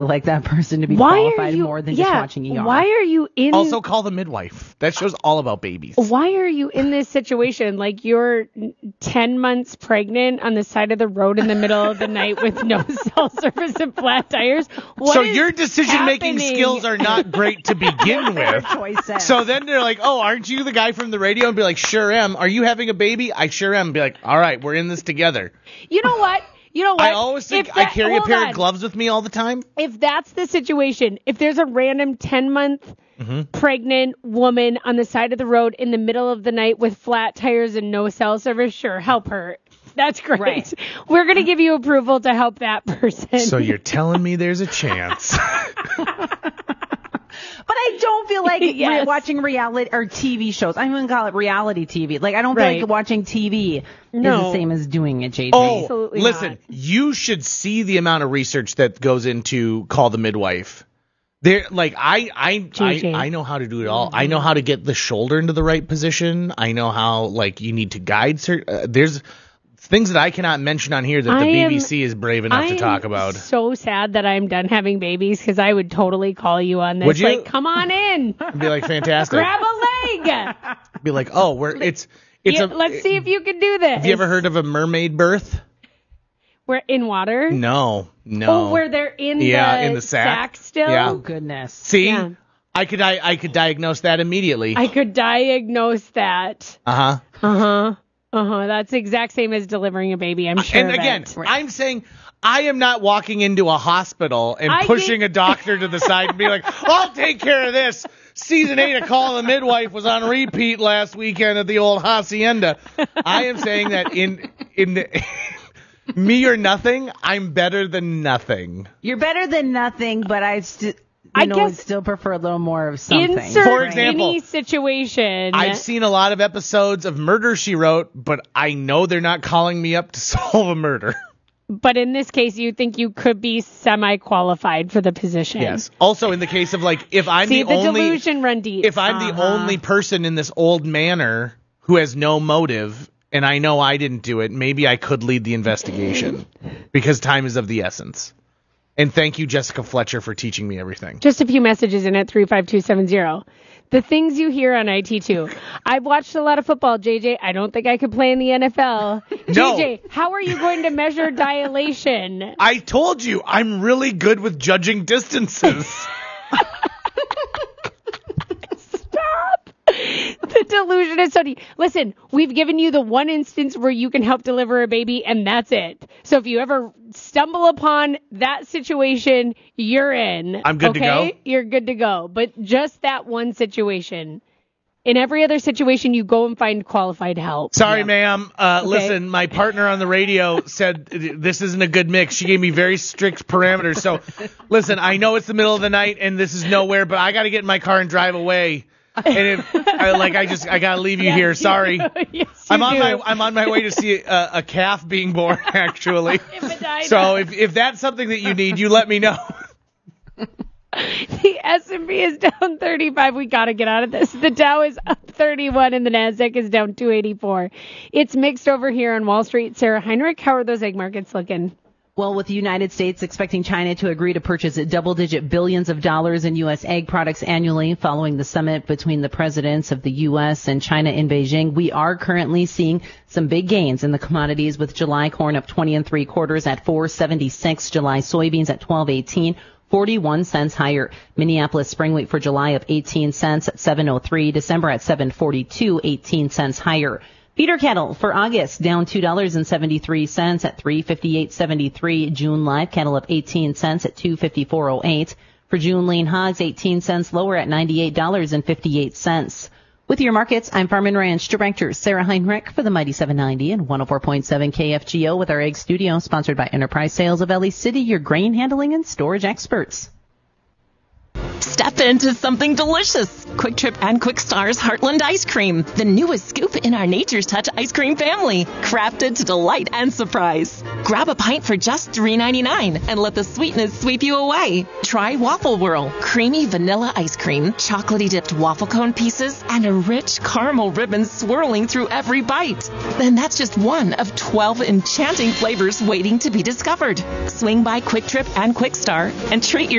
like that person to be qualified more than just watching ER. Why are you in... Also call the midwife. That show's all about babies. Why are you in this situation? Like you're 10 months pregnant on the side of the road in the middle of the night with no cell service and flat tires? So your decision-making skills are not great to begin with. So then they're like, oh, aren't you the guy from the radio? And be like, sure am. Are you having a baby? I sure am. And be like, all right, we're in this together. You know what? I always think I carry a pair of gloves with me all the time. If that's the situation, if there's a random 10-month pregnant woman on the side of the road in the middle of the night with flat tires and no cell service, sure, help her. That's great. Right. We're going to give you approval to help that person. So you're telling me there's a chance. But I don't feel like watching reality or TV shows. I'm going to call it reality TV. Like, I don't feel like watching TV is the same as doing it, JJ. Oh, absolutely listen, not. You should see the amount of research that goes into Call the Midwife. There, like, I know how to do it all. I know how to get the shoulder into the right position. I know how, like, you need to guide. There's things that I cannot mention on here that the BBC is brave enough to talk about. I'm so sad that I'm done having babies because I would totally call you on this. Would you? Like, come on in. Be like, fantastic. Grab a leg. Be like, oh, let's see if you can do this. Have you ever heard of a mermaid birth? Where in water? No. Oh, where they're in the sack still? Yeah. Oh, goodness. See? Yeah. I could diagnose that immediately. I could diagnose that. That's the exact same as delivering a baby, I'm sure. And again, I'm saying I am not walking into a hospital and pushing a doctor to the side and be like, I'll take care of this. Season 8 of Call the Midwife was on repeat last weekend at the old Hacienda. I am saying that in the, me or nothing, I'm better than nothing. You're better than nothing, but I guess would still prefer a little more of something. For example, any situation. I've seen a lot of episodes of Murder, She Wrote, but I know they're not calling me up to solve a murder. But in this case, you think you could be semi-qualified for the position. Yes. Also, in the case of, like, if I'm the only delusion run deep. If I'm the only person in this old manor who has no motive, and I know I didn't do it, maybe I could lead the investigation because time is of the essence. And thank you, Jessica Fletcher, for teaching me everything. Just a few messages in at 35270. The things you hear on IT2. I've watched a lot of football, JJ. I don't think I could play in the NFL. No. JJ, how are you going to measure dilation? I told you, I'm really good with judging distances. Stop. The delusion is so deep. Listen, we've given you the one instance where you can help deliver a baby, and that's it. So if you ever stumble upon that situation, you're in. I'm good to go? You're good to go. But just that one situation. In every other situation, you go and find qualified help. Sorry, ma'am. Listen, my partner on the radio said this isn't a good mix. She gave me very strict parameters. So, listen, I know it's the middle of the night and this is nowhere, but I got to get in my car and drive away. And if I gotta leave you here. Sorry. Yes, I'm on my way to see a calf being born. Actually. So if that's something that you need, you let me know. The S&P is down 35. We got to get out of this. The Dow is up 31 and the Nasdaq is down 284. It's mixed over here on Wall Street. Sarah Heinrich, how are those egg markets looking? Well, with the United States expecting China to agree to purchase double-digit billions of dollars in U.S. egg products annually following the summit between the presidents of the U.S. and China in Beijing, we are currently seeing some big gains in the commodities with July corn up 20 3/4 at $4.76, July soybeans at $12.18. 41 cents higher. Minneapolis spring wheat for July up 18 cents at $7.03. December at $7.42, 18 cents higher. Feeder cattle for August down $2.73 at $358.73. June live cattle up 18 cents at $254.08. For June lean hogs 18 cents lower at $98.58. With your markets, I'm Farm and Ranch Director Sarah Heinrich for the Mighty 790 and 104.7 KFGO with our egg studio, sponsored by Enterprise Sales of LA City, your grain handling and storage experts. Step into something delicious. Quick Trip and Quick Star's Heartland Ice Cream, the newest scoop in our Nature's Touch ice cream family, crafted to delight and surprise. Grab a pint for just $3.99 and let the sweetness sweep you away. Try Waffle Whirl, creamy vanilla ice cream, chocolatey dipped waffle cone pieces, and a rich caramel ribbon swirling through every bite. Then that's just one of 12 enchanting flavors waiting to be discovered. Swing by Quick Trip and Quick Star and treat